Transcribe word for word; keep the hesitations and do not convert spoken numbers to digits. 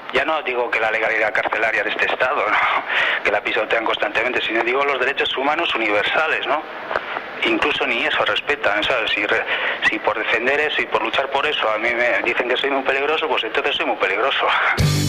Ya no digo que la legalidad carcelaria de este Estado, ¿no? Que la pisotean constantemente, sino digo los derechos humanos universales, ¿no? Incluso ni eso respetan, ¿sabes? Si, re, si por defender eso y por luchar por eso a mí me dicen que soy muy peligroso, pues entonces soy muy peligroso.